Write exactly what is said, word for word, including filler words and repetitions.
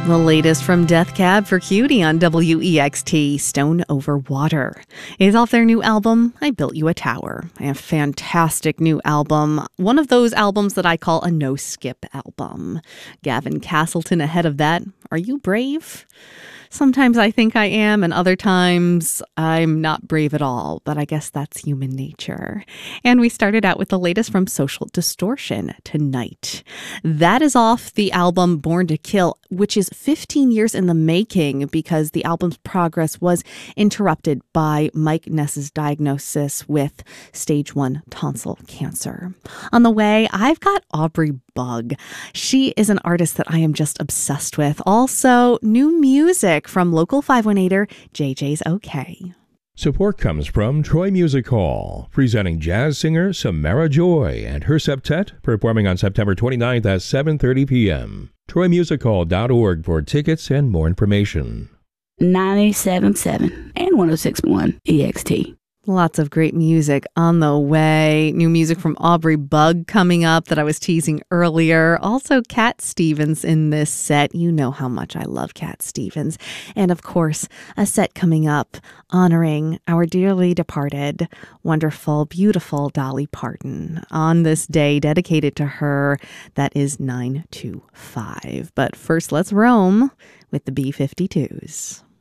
The latest from Death Cab for Cutie on W E X T, Stone Over Water, is off their new album, I Built You a Tower. A fantastic new album. One of those albums that I call a no-skip album. Gavin Castleton ahead of that. Are you brave? Sometimes I think I am, and other times I'm not brave at all, but I guess that's human nature. And we started out with the latest from Social Distortion, Tonight. That is off the album Born to Kill, which is fifteen years in the making because the album's progress was interrupted by Mike Ness's diagnosis with stage one tonsil cancer. On the way, I've got Aubrey Bug. She is an artist that I am just obsessed with. Also, new music from local five one eighter J J's OK. Support comes from Troy Music Hall, presenting jazz singer Samara Joy and her septet, performing on September twenty-ninth at seven thirty p.m. troy music hall dot org for tickets and more information. ninety-seven point seven and one oh six point one E X T. Lots of great music on the way. New music from Aubrey Bug coming up that I was teasing earlier. Also, Cat Stevens in this set. You know how much I love Cat Stevens. And of course, a set coming up honoring our dearly departed, wonderful, beautiful Dolly Parton on this day dedicated to her. That is nine two five. But first, let's roam with the B fifty-twos.